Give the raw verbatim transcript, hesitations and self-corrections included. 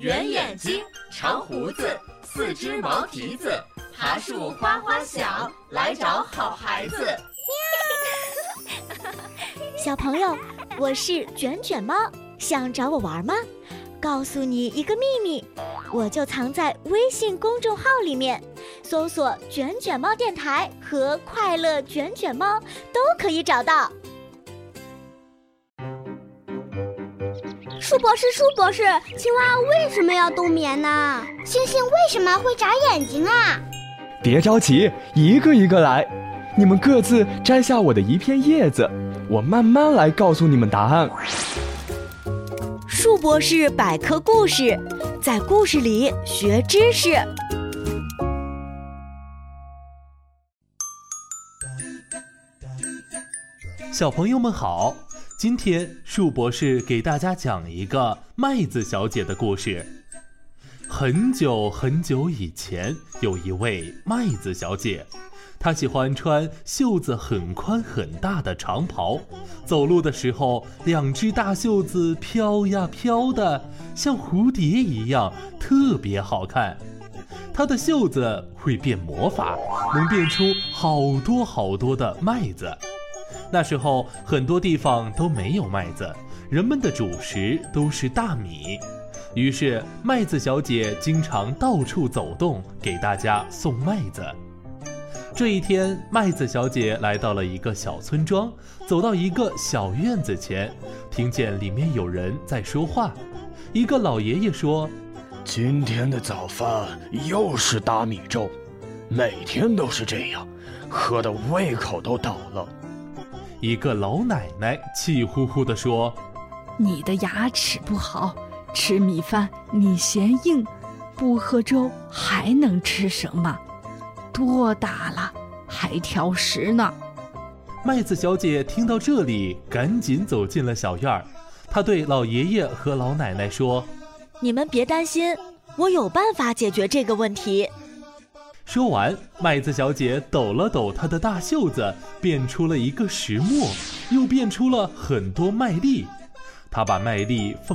圆眼睛，长胡子，四只毛蹄子，爬树哗哗响，来找好孩子。 小朋友，我是卷卷猫，想找我玩吗？告诉你一个秘密，我就藏在微信公众号里面，搜索卷卷猫电台和快乐卷卷猫都可以找到。 舒博士，舒博士，青蛙为什么要冬眠呢？星星为什么会眨眼睛啊？ 别着急，一个一个来，你们各自摘下我的一片叶子，我慢慢来告诉你们答案。 树博士百科故事，在故事里学知识。 小朋友们好，今天树博士给大家讲一个麦子小姐的故事。很久很久以前，有一位麦子小姐，她喜欢穿袖子很宽很大的长袍，走路的时候，两只大袖子飘呀飘的，像蝴蝶一样，特别好看。她的袖子会变魔法，能变出好多好多的麦子。那时候很多地方都没有麦子，人们的主食都是大米，于是麦子小姐经常到处走动，给大家送麦子。这一天，麦子小姐来到了一个小村庄，走到一个小院子前，听见里面有人在说话。一个老爷爷说： 今天的早饭又是大米粥，每天都是这样，喝的胃口都倒了。 一个老奶奶气呼呼地说： 你的牙齿不好，吃米饭你嫌硬，不喝粥还能吃什么？多大了还挑食呢？ 麦子小姐听到这里，赶紧走进了小院儿。她对老爷爷和老奶奶说： 你们别担心，我有办法解决这个问题。 说完，麦子小姐抖了抖她的大袖子，变出了一个石磨，又变出了很多麦粒。她把麦粒放